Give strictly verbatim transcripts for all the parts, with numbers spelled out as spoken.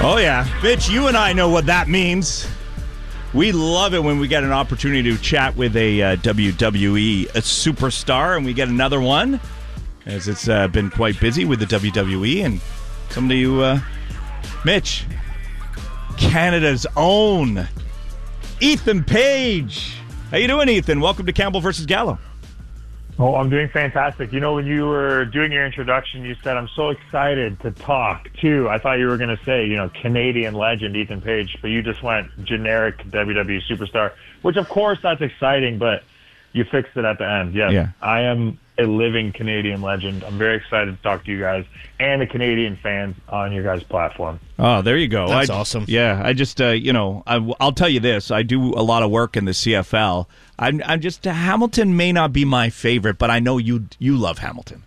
Oh, yeah. Mitch, you and I know what that means. We love it when we get an opportunity to chat with a uh, W W E a superstar, and we get another one, as it's uh, been quite busy with the W W E. And somebody who, uh, Mitch, Canada's own Ethan Page. How you doing, Ethan? Welcome to Campbell versus Gallo. Oh, I'm doing fantastic. You know, when you were doing your introduction, you said, I'm so excited to talk to, I thought you were going to say, you know, Canadian legend Ethan Page, but you just went generic W W E superstar, which of course that's exciting, but you fixed it at the end. Yes, yeah. I am a living Canadian legend. I'm very excited to talk to you guys and the Canadian fans on your guys' platform. Oh, there you go. That's I, awesome. Yeah, I just, uh, you know, I, I'll tell you this. I do a lot of work in the C F L. I'm, I'm just, Hamilton may not be my favorite, but I know you you love Hamilton.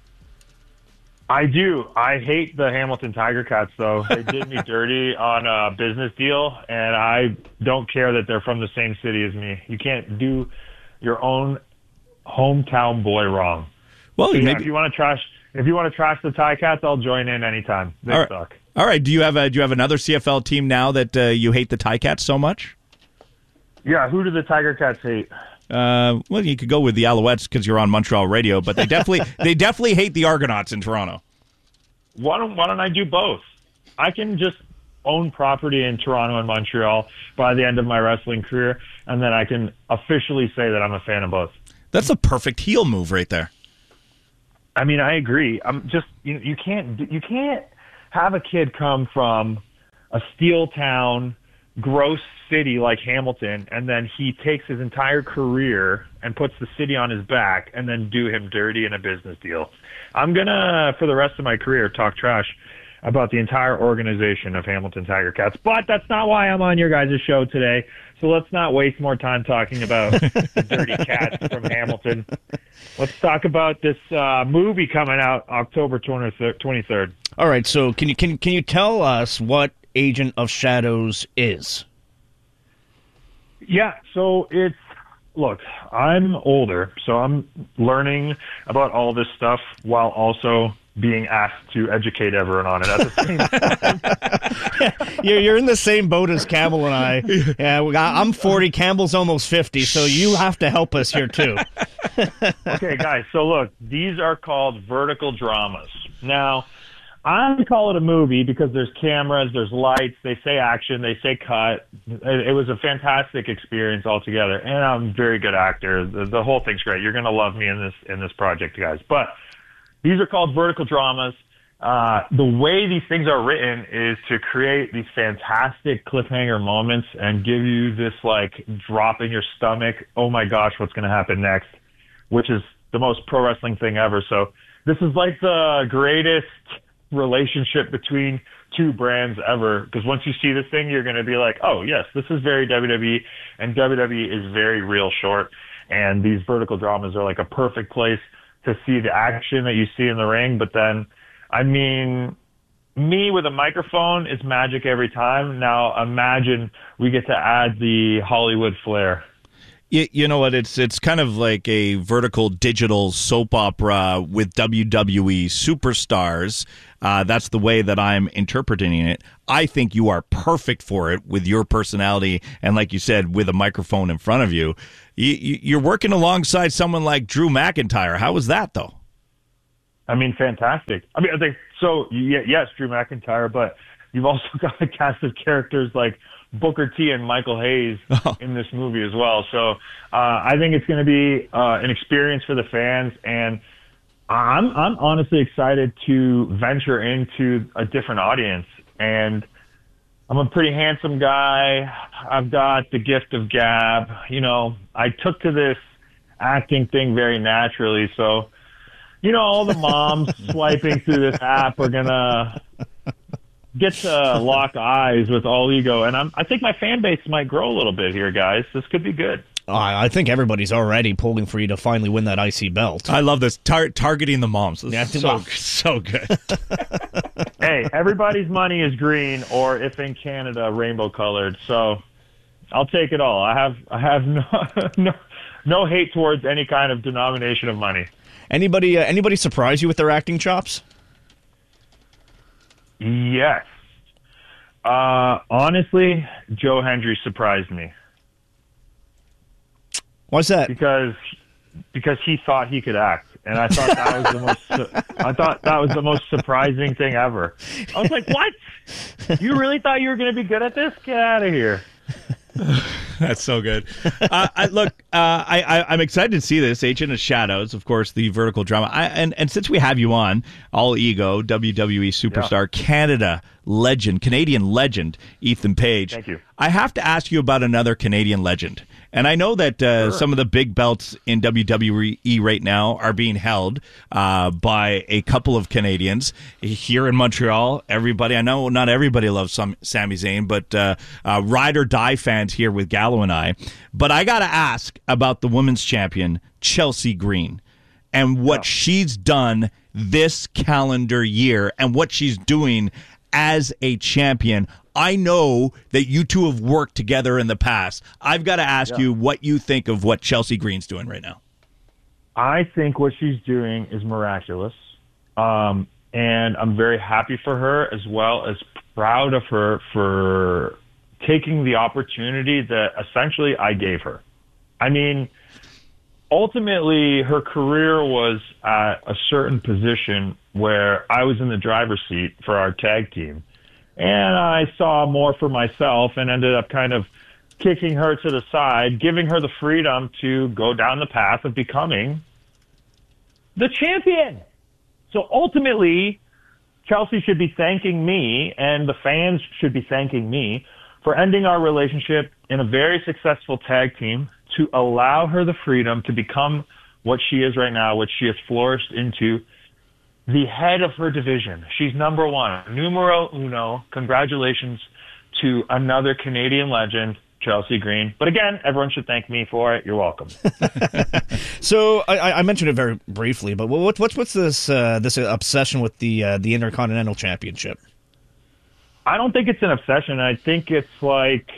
I do. I hate the Hamilton Tiger Cats, though. They did me dirty on a business deal, and I don't care that they're from the same city as me. You can't do your own hometown boy wrong. Well, So, yeah, maybe if you want to trash, if you want to trash the Ticats, I'll join in anytime. They All right. suck. All right. Do you have a do you have another C F L team now that uh, you hate the Ticats so much? Yeah, who do the Tiger Cats hate? Uh, well, you could go with the Alouettes because you're on Montreal radio, but they definitely they definitely hate the Argonauts in Toronto. Why don't Why don't I do both? I can just own property in Toronto and Montreal by the end of my wrestling career, and then I can officially say that I'm a fan of both. That's a perfect heel move right there. I mean, I agree. I'm just you. You can't you can't have a kid come from a steel town, gross city like Hamilton, and then he takes his entire career and puts the city on his back, and then do him dirty in a business deal. I'm gonna, for the rest of my career, talk trash about the entire organization of Hamilton Tiger Cats, but that's not why I'm on your guys' show today. So let's not waste more time talking about the dirty cats from Hamilton. Let's talk about this uh, movie coming out October twenty-third. All right, so can you can can you tell us what Agent of Shadows is? Yeah, so it's, look, I'm older, so I'm learning about all this stuff while also being asked to educate everyone on it at the same time. you're, you're in the same boat as Campbell and I. Yeah, we got, I'm forty, Campbell's almost fifty, so you have to help us here too. Okay, guys, so look, these are called vertical dramas. Now, I call it a movie because there's cameras, there's lights, they say action, they say cut. It, it was a fantastic experience altogether, and I'm a very good actor. The, the whole thing's great. You're going to love me in this in this project, guys. But these are called vertical dramas. Uh, the way these things are written is to create these fantastic cliffhanger moments and give you this, like, drop in your stomach, oh my gosh, what's going to happen next, which is the most pro wrestling thing ever. So this is like the greatest relationship between two brands ever, because once you see this thing, you're going to be like, oh yes, this is very W W E, and W W E is very real short, and these vertical dramas are like a perfect place to see the action that you see in the ring. But then, I mean, me with a microphone is magic every time. Now imagine we get to add the Hollywood flair. You, you know what? It's it's kind of like a vertical digital soap opera with W W E superstars. Uh, that's the way that I'm interpreting it. I think you are perfect for it with your personality and, like you said, with a microphone in front of you. you, you you're working alongside someone like Drew McIntyre. How was that, though? I mean, fantastic. I mean, I think so. Yeah, yes, Drew McIntyre, but you've also got a cast of characters like Booker T and Michael Hayes oh. in this movie as well. So uh, I think it's going to be uh, an experience for the fans, and I'm I'm honestly excited to venture into a different audience. And I'm a pretty handsome guy. I've got the gift of gab. You know, I took to this acting thing very naturally. So, you know, all the moms swiping through this app are gonna get to lock eyes with all ego, and I'm, I think my fan base might grow a little bit here, guys. This could be good. Uh, I think everybody's already pulling for you to finally win that I C belt. I love this. Tar- targeting the moms. This yeah, is so, so good. Hey, everybody's money is green, or if in Canada, rainbow colored. So I'll take it all. I have I have no no, no hate towards any kind of denomination of money. Anybody uh, anybody surprise you with their acting chops? Yes. Uh, honestly, Joe Hendry surprised me. Why's that? Because because he thought he could act, and I thought that was the most. I thought that was the most surprising thing ever. I was like, "What? You really thought you were going to be good at this? Get out of here!" That's so good. Uh, I, look, uh, I, I, I'm excited to see this. Agent of Shadows, of course, the vertical drama. I, and, and since we have you on, All Ego, W W E superstar, yeah. Canada legend, Canadian legend, Ethan Page. Thank you. I have to ask you about another Canadian legend. And I know that uh, sure. some of the big belts in W W E right now are being held uh, by a couple of Canadians here in Montreal. Everybody, I know not everybody loves some Sami Zayn, but uh, uh, ride or die fans here with Gallo and I. But I got to ask about the women's champion, Chelsea Green, and what yeah. she's done this calendar year and what she's doing as a champion. I know that you two have worked together in the past. I've got to ask yeah. you what you think of what Chelsea Green's doing right now. I think what she's doing is miraculous. Um, and I'm very happy for her, as well as proud of her for taking the opportunity that essentially I gave her. I mean, ultimately, her career was at a certain position where I was in the driver's seat for our tag team. And I saw more for myself and ended up kind of kicking her to the side, giving her the freedom to go down the path of becoming the champion. So ultimately, Chelsea should be thanking me, and the fans should be thanking me for ending our relationship in a very successful tag team to allow her the freedom to become what she is right now, which she has flourished into the head of her division. She's number one, numero uno. Congratulations to another Canadian legend, Chelsea Green. But again, everyone should thank me for it. You're welcome. So I, I mentioned it very briefly, but what, what's what's this uh, this obsession with the uh, the Intercontinental Championship? I don't think it's an obsession. I think it's like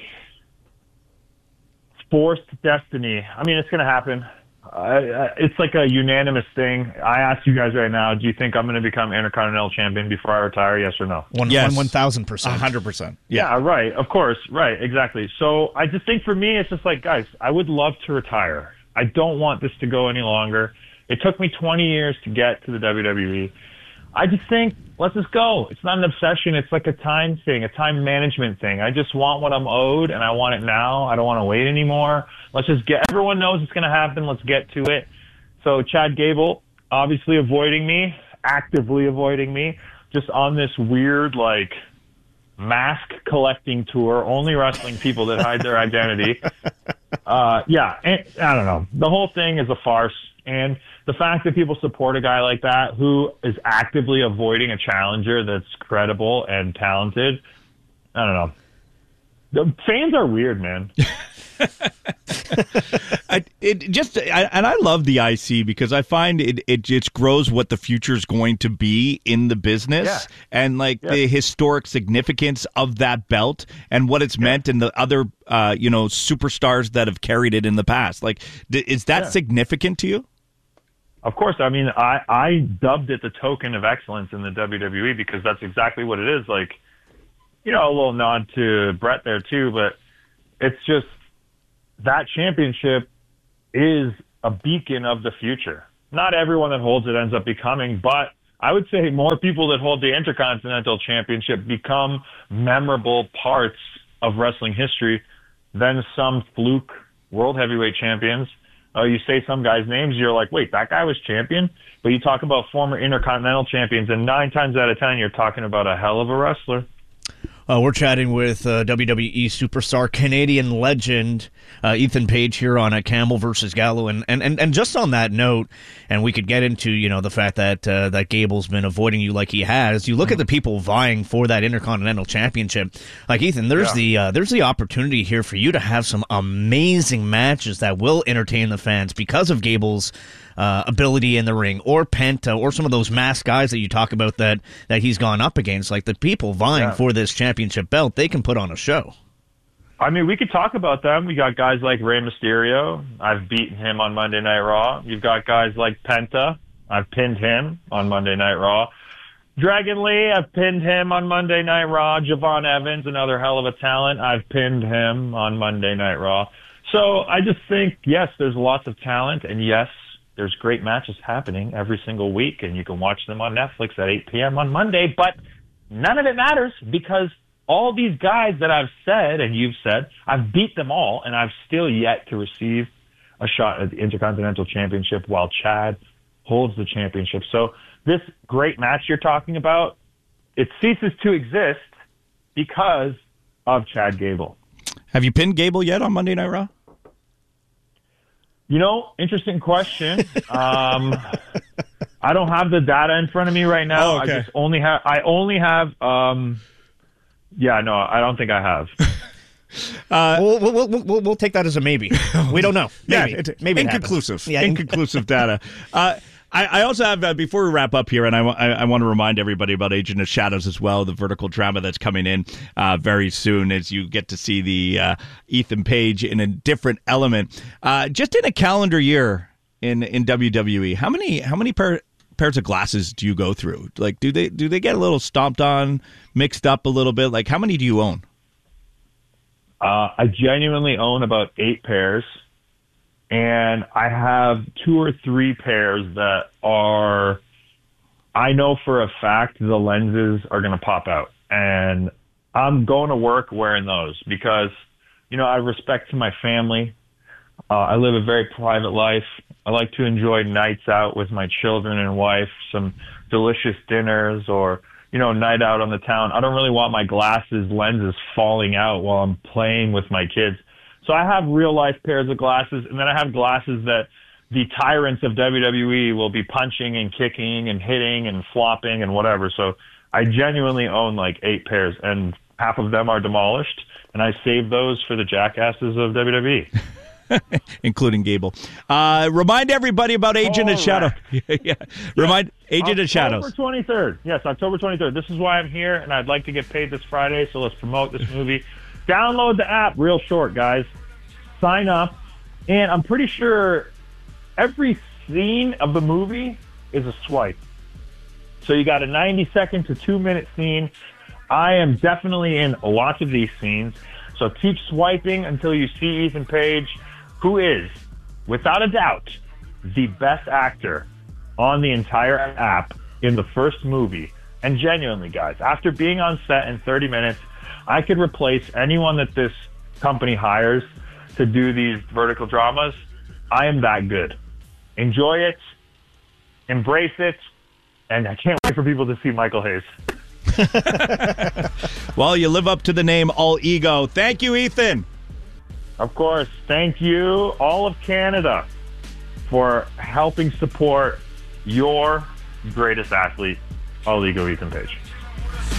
forced destiny. I mean, it's going to happen. I, I, it's like a unanimous thing. I ask you guys right now, do you think I'm going to become Intercontinental Champion before I retire, yes or no? One, yes. one, one thousand percent. one hundred percent. Yeah. yeah, right. Of course. Right. Exactly. So I just think for me, it's just like, guys, I would love to retire. I don't want this to go any longer. It took me twenty years to get to the W W E. I just think, let's just go. It's not an obsession. It's like a time thing, a time management thing. I just want what I'm owed, and I want it now. I don't want to wait anymore. Let's just get, everyone knows it's going to happen. Let's get to it. So Chad Gable, obviously avoiding me, actively avoiding me, just on this weird, like, mask collecting tour, only wrestling people that hide their identity. Uh, yeah, and, I don't know. The whole thing is a farce. And the fact that people support a guy like that who is actively avoiding a challenger that's credible and talented, I don't know. The fans are weird, man. I, it just I, and I love the I C because I find it it just grows what the future is going to be in the business yeah. and like yeah. the historic significance of that belt and what it's yeah. meant and the other uh, you know superstars that have carried it in the past. Like, th- is that yeah. significant to you? Of course. I mean, I I dubbed it the token of excellence in the W W E because that's exactly what it is. Like, you know, a little nod to Brett there too, but it's just that championship is a beacon of the future. Not everyone that holds it ends up becoming, but I would say more people that hold the Intercontinental Championship become memorable parts of wrestling history than some fluke world heavyweight champions. Uh, you say some guys' names, you're like, wait, that guy was champion? But you talk about former Intercontinental champions, and nine times out of ten, you're talking about a hell of a wrestler. Uh, we're chatting with uh, W W E superstar, Canadian legend, uh, Ethan Page here on uh, Campbell versus Gallo. And, and, and, and just on that note, and we could get into, you know, the fact that uh, that Gable's been avoiding you like he has. You look mm-hmm. at the people vying for that Intercontinental Championship. Like, Ethan, there's yeah. the uh, there's the opportunity here for you to have some amazing matches that will entertain the fans because of Gable's Uh, ability in the ring, or Penta, or some of those masked guys that you talk about that, that he's gone up against. Like, the people vying yeah. for this championship belt, they can put on a show. I mean, we could talk about them. We got guys like Rey Mysterio. I've beaten him on Monday Night Raw. You've got guys like Penta. I've pinned him on Monday Night Raw. Dragon Lee, I've pinned him on Monday Night Raw. Javon Evans, another hell of a talent. I've pinned him on Monday Night Raw. So I just think, yes, there's lots of talent, and yes, there's great matches happening every single week, and you can watch them on Netflix at eight p.m. on Monday, but none of it matters because all these guys that I've said, and you've said, I've beat them all, and I've still yet to receive a shot at the Intercontinental Championship while Chad holds the championship. So this great match you're talking about, it ceases to exist because of Chad Gable. Have you pinned Gable yet on Monday Night Raw? You know, interesting question. um, I don't have the data in front of me right now. Oh, okay. I just only have. I only have. Um, yeah, no, I don't think I have. Uh, we'll, we'll, we'll, we'll, we'll take that as a maybe. We don't know. Maybe. Yeah, it, maybe inconclusive. Yeah, inconclusive data. Uh, I, I also have, uh, before we wrap up here, and I, I, I want to remind everybody about Agent of Shadows as well, the vertical drama that's coming in uh, very soon as you get to see the uh, Ethan Page in a different element. Uh, just in a calendar year in, in W W E, how many how many pair, pairs of glasses do you go through? Like, do they do they get a little stomped on, mixed up a little bit? Like, how many do you own? Uh, I genuinely own about eight pairs. And I have two or three pairs that are, I know for a fact the lenses are going to pop out. And I'm going to work wearing those because, you know, out of respect to my family, uh, I live a very private life. I like to enjoy nights out with my children and wife, some delicious dinners or, you know, night out on the town. I don't really want my glasses, lenses falling out while I'm playing with my kids. So I have real-life pairs of glasses, and then I have glasses that the tyrants of W W E will be punching and kicking and hitting and flopping and whatever. So I genuinely own like eight pairs, and half of them are demolished, and I save those for the jackasses of W W E. Including Gable. Uh, remind everybody about Agent oh, of Shadow. yeah. yeah. Remind Agent October of Shadows. October twenty-third. Yes, October twenty-third. This is why I'm here, and I'd like to get paid this Friday, so let's promote this movie. Download the app, real short, guys. Sign up, and I'm pretty sure every scene of the movie is a swipe. So you got a ninety second to two minute scene. I am definitely in lots of these scenes. So keep swiping until you see Ethan Page, who is, without a doubt, the best actor on the entire app in the first movie. And genuinely, guys, after being on set in thirty minutes, I could replace anyone that this company hires to do these vertical dramas. I am that good. Enjoy it, embrace it, and I can't wait for people to see Michael Hayes. Well, you live up to the name All Ego. Thank you, Ethan. Of course. Thank you, all of Canada, for helping support your greatest athlete, All Ego Ethan Page.